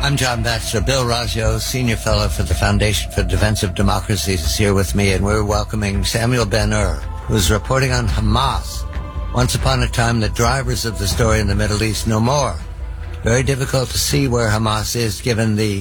I'm John Batchelor. Bill Raggio, Senior Fellow for the Foundation for Defense of Democracies, is here with me, and we're welcoming Samuel Ben-Ur, who's reporting on Hamas. Once upon a time, the drivers of the story in the Middle East no more. Very difficult to see where Hamas is given the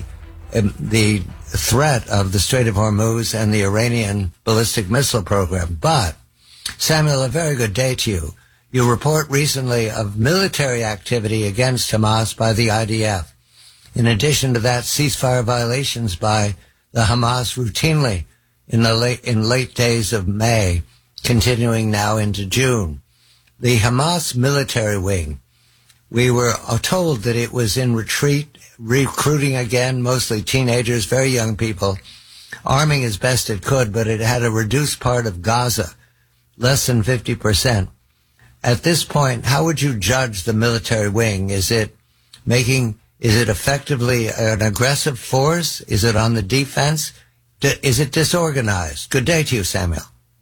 threat of the Strait of Hormuz and the Iranian ballistic missile program. But, Samuel, a very good day to you. You report recently of military activity against Hamas by the IDF. In addition to that, ceasefire violations by the Hamas routinely in late days of May, continuing now into June. The Hamas military wing, we were told that it was in retreat, recruiting again, mostly teenagers, very young people, arming as best it could, but it had a reduced part of Gaza, less than 50%. At this point, how would you judge the military wing? Is it effectively an aggressive force? Is it on the defense? Is it disorganized? Good day to you, Samuel.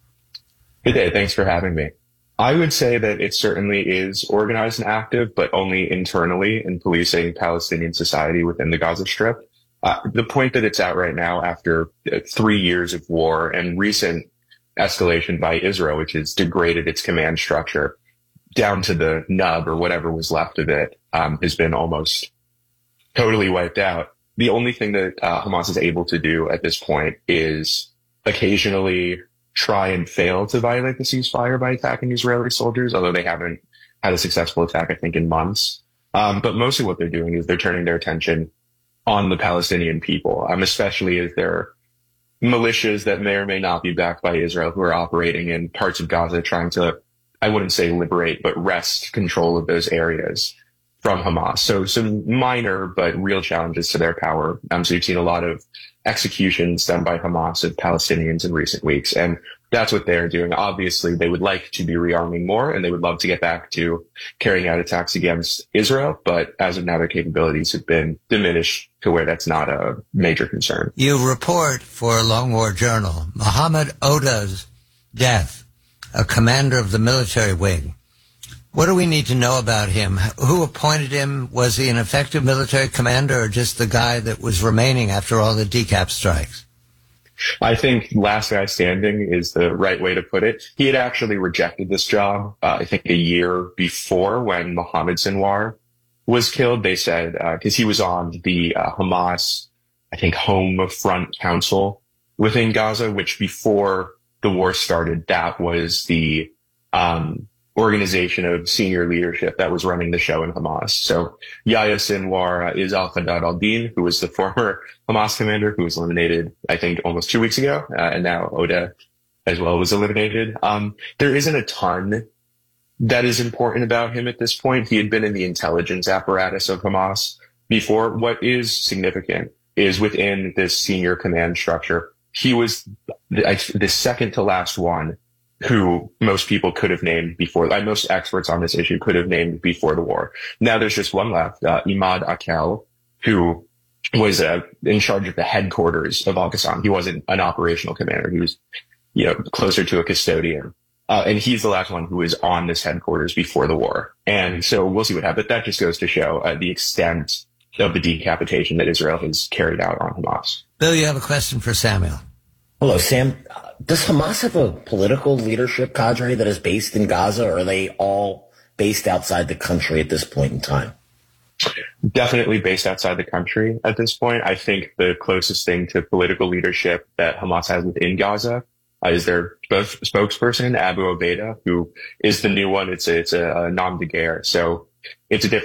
Good day. Thanks for having me. I would say that it certainly is organized and active, but only internally in policing Palestinian society within the Gaza Strip. The point that it's at right now, after 3 years of war and recent escalation by Israel, which has degraded its command structure down to the nub or whatever was left of it, has been almost totally wiped out. The only thing that Hamas is able to do at this point is occasionally try and fail to violate the ceasefire by attacking Israeli soldiers, although they haven't had a successful attack, I think, in months. But mostly what they're doing is they're turning their attention on the Palestinian people, especially as there are militias that may or may not be backed by Israel who are operating in parts of Gaza trying to, I wouldn't say liberate, but wrest control of those areas from Hamas. So some minor but real challenges to their power. So you've seen a lot of executions done by Hamas of Palestinians in recent weeks. And that's what they're doing. Obviously, they would like to be rearming more, and they would love to get back to carrying out attacks against Israel. But as of now, their capabilities have been diminished to where that's not a major concern. You report for Long War Journal, Mohammed Oda's death, a commander of the military wing. What do we need to know about him? Who appointed him? Was he an effective military commander or just the guy that was remaining after all the decap strikes? I think last guy standing is the right way to put it. He had actually rejected this job, I think a year before when Mohammed Sinwar was killed. They said, because he was on the Hamas, I think, Home Front Council within Gaza, which before the war started, that was the organization of senior leadership that was running the show in Hamas. So Yahya Sinwar is al-Haddad al-Din, who was the former Hamas commander who was eliminated, I think, almost 2 weeks ago. And now Oda as well was eliminated. There isn't a ton that is important about him at this point. He had been in the intelligence apparatus of Hamas before. What is significant is within this senior command structure, he was the second to last one who most people could have named before. Most experts on this issue could have named before the war. Now there's just one left, Imad Akel, who was in charge of the headquarters of Al-Qassam. He wasn't an operational commander. He was, closer to a custodian. And he's the last one who was on this headquarters before the war. And so we'll see what happens. But that just goes to show the extent of the decapitation that Israel has carried out on Hamas. Bill, you have a question for Samuel. Hello, Sam. Does Hamas have a political leadership cadre that is based in Gaza, or are they all based outside the country at this point in time? Definitely based outside the country at this point. I think the closest thing to political leadership that Hamas has within Gaza is their spokesperson, Abu Obaida, who is the new one. It's a nom de guerre. So it's a different